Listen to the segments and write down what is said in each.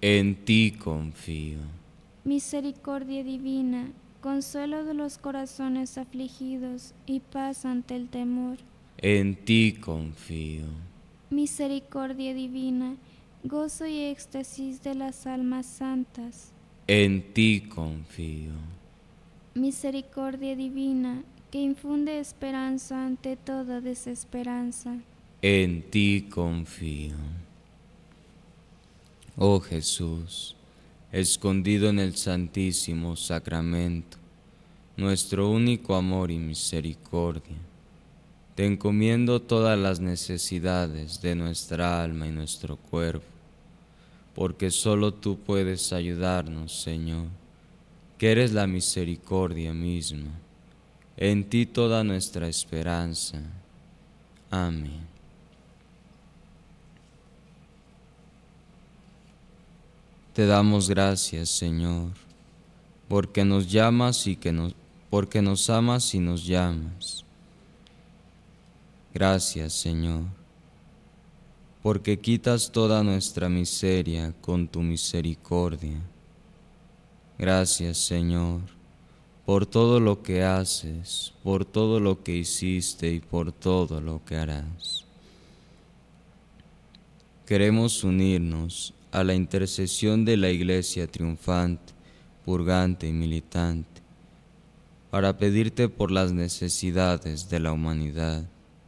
En ti confío. Misericordia divina, consuelo de los corazones afligidos y paz ante el temor. En ti confío. Misericordia divina, gozo y éxtasis de las almas santas. En ti confío. Misericordia divina, que infunde esperanza ante toda desesperanza. En ti confío. Oh Jesús, escondido en el Santísimo Sacramento, nuestro único amor y misericordia, te encomiendo todas las necesidades de nuestra alma y nuestro cuerpo, porque solo tú puedes ayudarnos, Señor, que eres la misericordia misma. En ti toda nuestra esperanza. Amén. Te damos gracias, Señor, porque nos llamas porque nos amas y nos llamas. Gracias, Señor, porque quitas toda nuestra miseria con tu misericordia. Gracias, Señor, por todo lo que haces, por todo lo que hiciste y por todo lo que harás. Queremos unirnos a la intercesión de la Iglesia triunfante, purgante y militante, para pedirte por las necesidades de la humanidad.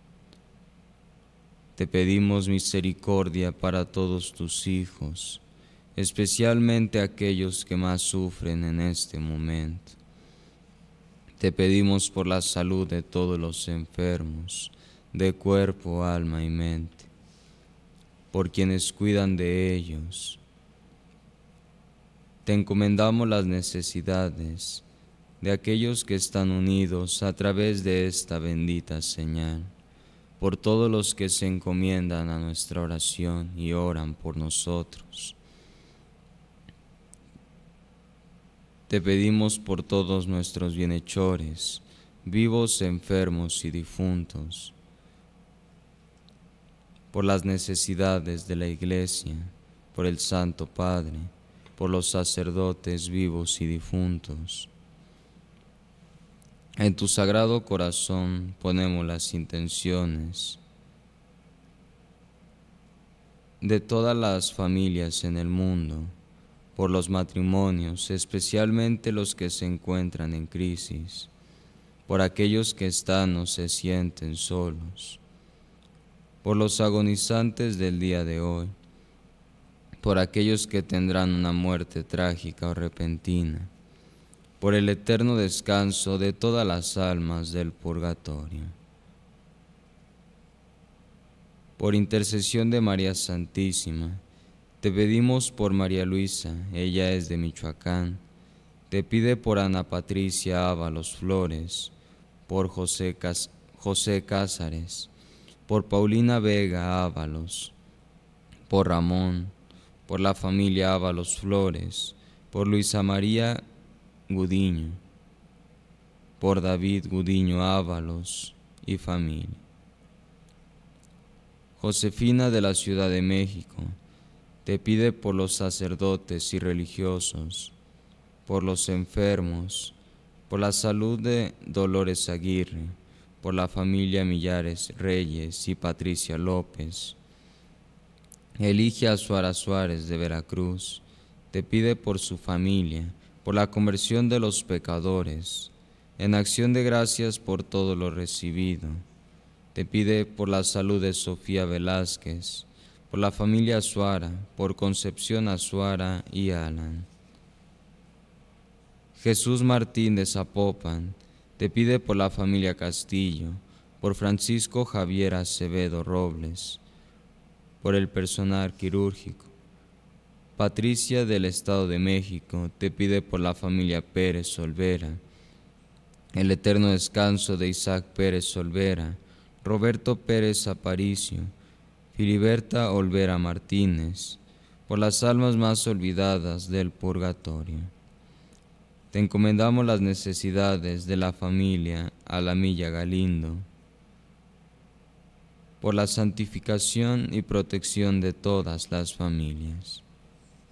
Te pedimos misericordia para todos tus hijos, especialmente aquellos que más sufren en este momento. Te pedimos por la salud de todos los enfermos, de cuerpo, alma y mente, por quienes cuidan de ellos. Te encomendamos las necesidades de aquellos que están unidos a través de esta bendita señal, por todos los que se encomiendan a nuestra oración y oran por nosotros. Te pedimos por todos nuestros bienhechores, vivos, enfermos y difuntos, por las necesidades de la Iglesia, por el Santo Padre, por los sacerdotes vivos y difuntos. En tu sagrado corazón ponemos las intenciones de todas las familias en el mundo, por los matrimonios, especialmente los que se encuentran en crisis, por aquellos que están o se sienten solos, por los agonizantes del día de hoy, por aquellos que tendrán una muerte trágica o repentina, por el eterno descanso de todas las almas del purgatorio. Por intercesión de María Santísima, te pedimos por María Luisa, ella es de Michoacán. Te pide por Ana Patricia Ábalos Flores, por José Cázares, por Paulina Vega Ábalos, por Ramón, por la familia Ábalos Flores, por Luisa María Gudiño, por David Gudiño Ábalos y familia. Josefina de la Ciudad de México, te pide por los sacerdotes y religiosos, por los enfermos, por la salud de Dolores Aguirre, por la familia Millares Reyes y Patricia López. Eligia Suárez Suárez de Veracruz, te pide por su familia, por la conversión de los pecadores, en acción de gracias por todo lo recibido. Te pide por la salud de Sofía Velázquez, por la familia Azuara, por Concepción Azuara y Alan. Jesús Martín de Zapopan, te pide por la familia Castillo, por Francisco Javier Acevedo Robles, por el personal quirúrgico. Patricia del Estado de México, te pide por la familia Pérez Olvera, el eterno descanso de Isaac Pérez Olvera, Roberto Pérez Aparicio, Filiberta Olvera Martínez, por las almas más olvidadas del purgatorio. Te encomendamos las necesidades de la familia Alamilla Galindo, por la santificación y protección de todas las familias.